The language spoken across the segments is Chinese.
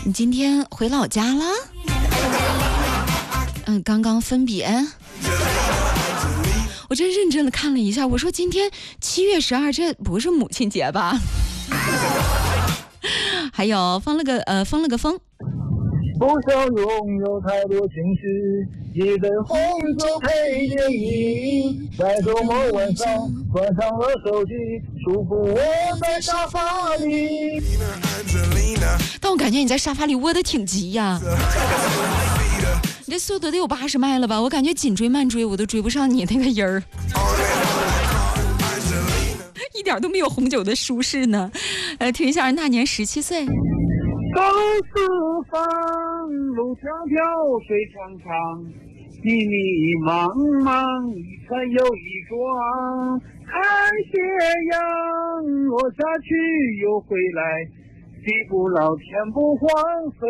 你今天回老家了？刚刚分别。我真认真的看了一下，我说今天7月12，这不是母亲节吧？还有封了个风。 不想拥有太多情绪，一杯红酒配电影，在周末晚上关上了手机，舒服窝在沙发里。 但我感觉你在沙发里窝得挺急呀，你这速度得有80迈了吧？我感觉紧追慢追我都追不上你那个音儿，一点都没有红酒的舒适呢。听一下那年17岁。 走四方，路迢迢水长长，迷迷茫茫，一船又一桩。看斜阳落下去又回来，地不老天不荒，岁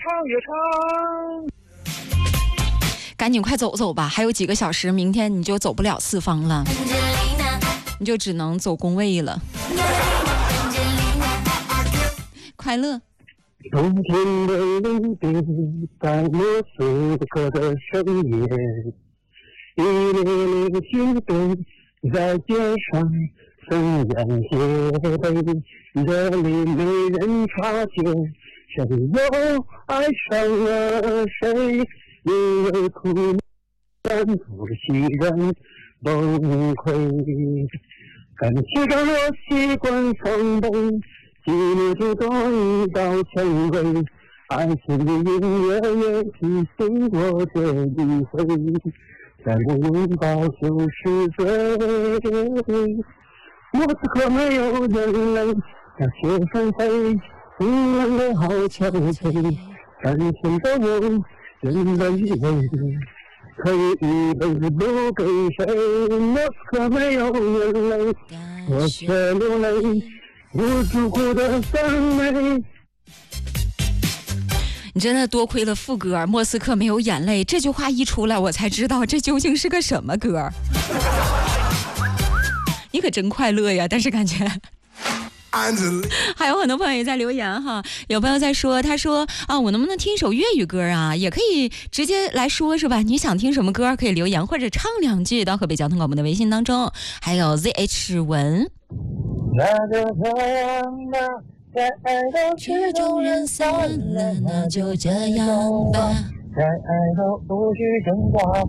月长也长。 赶紧快走走吧，还有几个小时，明天你就走不了四方了，你就只能走工位了。快乐。 冬天的林地，在莫斯科的深夜，一列列军队在街上森严戒备，这里没人察觉，谁又爱上了谁？因为苦难不惜人崩溃，感情让我习惯放纵。几年就多一道蔷薇，爱情的音乐也提醒我这一回，再不拥抱就是罪。莫斯科没有人类，那雪纷飞，冰冷的好憔悴，感情的我真的以为可以一辈子不给谁。莫斯科没有人类，我却流泪。无主顾的赞美。 你真的多亏了副歌，莫斯科没有眼泪，这句话一出来我才知道这究竟是个什么歌。你可真快乐呀，但是感觉还有很多朋友也在留言哈，有朋友在说，他说啊，我能不能听一首粤语歌啊？也可以直接来说是吧？你想听什么歌可以留言或者唱2句到河北交通广播的微信当中。还有 ZH 文， 那就这样吧，在爱到曲终人散了，那就这样吧，在爱到不需挣扎，